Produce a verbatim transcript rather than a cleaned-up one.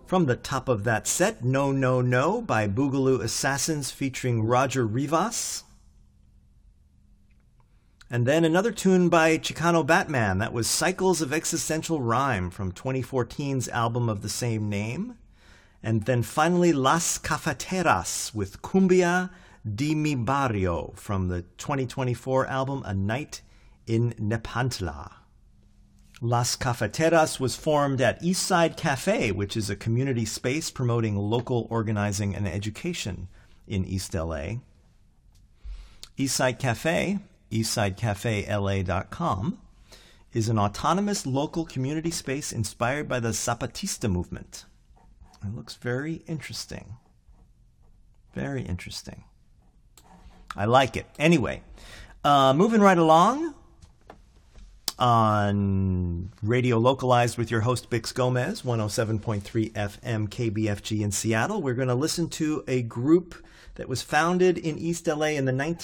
From the top of that set, No No No by Boogaloo Assassins featuring Roger Rivas. And then another tune by Chicano Batman. That was Cycles of Existential Rhyme from twenty fourteen's album of the same name. And then finally Las Cafeteras with Cumbia de mi Barrio from the twenty twenty-four album A Night in Nepantla. Las Cafeteras was formed at Eastside Cafe, which is a community space promoting local organizing and education in East L A. Eastside Cafe, eastside cafe l a dot com, is an autonomous local community space inspired by the Zapatista movement. It looks very interesting. Very interesting. I like it. Anyway, uh, moving right along on Radio Localized with your host Bix Gomez, one oh seven point three F M K B F G in Seattle. We're going to listen to a group that was founded in East L A in the nineteen